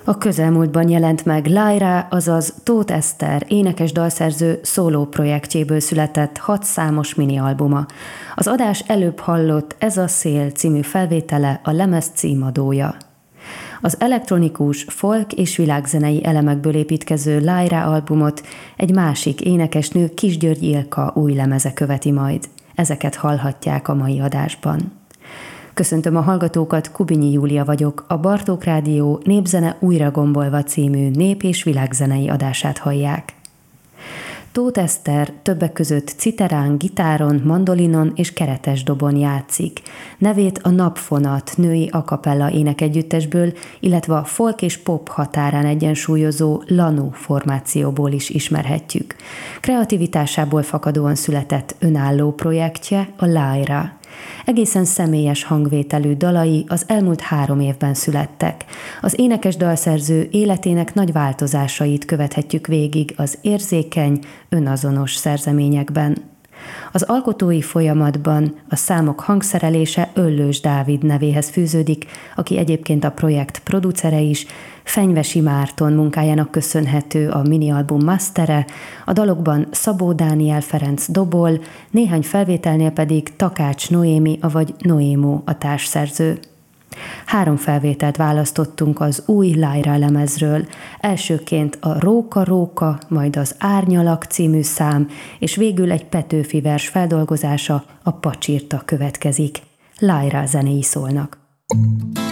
A közelmúltban jelent meg Lyra, azaz Tóth Eszter énekes-dalszerző szóló projektjéből született 6 számos minialbuma. Az adás előbb hallott Ez a szél című felvétele a lemez címadója. Az elektronikus, folk és világzenei elemekből építkező Lyra albumot egy másik énekesnő, Kisgyörgy Ilka új lemeze követi majd. Ezeket hallhatják a mai adásban. Köszöntöm a hallgatókat, Kubinyi Júlia vagyok, a Bartók Rádió Népzene újra gombolva című nép- és világzenei adását hallják. Tóth Eszter többek között citerán, gitáron, mandolinon és keretes dobon játszik. Nevét a Napfonat női a cappella énekegyüttesből, illetve a folk és pop határán egyensúlyozó Lanu formációból is ismerhetjük. Kreativitásából fakadóan született önálló projektje a Lyra. Egészen személyes hangvételű dalai az elmúlt 3 évben születtek. Az énekes-dalszerző életének nagy változásait követhetjük végig az érzékeny, önazonos szerzeményekben. Az alkotói folyamatban a számok hangszerelése Öllős Dávid nevéhez fűződik, aki egyébként a projekt producere is, Fenyvesi Márton munkájának köszönhető a minialbum mastere, a dalokban Szabó Dániel Ferenc dobol, néhány felvételnél pedig Takács Noémi, avagy Noémó a társszerző. 3 felvételt választottunk az új Lyra lemezről. Elsőként a Róka Róka, majd az Árnyalak című szám, és végül egy Petőfi vers feldolgozása, a Pacsirta következik. Lyra zenéi szólnak.